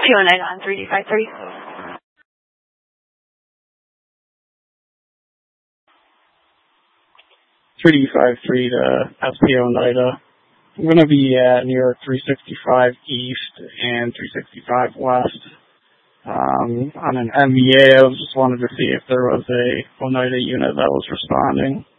209 on 3D53. 3D53 to SPO NIDA. I'm going to be at New York 365 East and 365 West. On an MVA, I just wanted to see if there was a Oneida unit that was responding.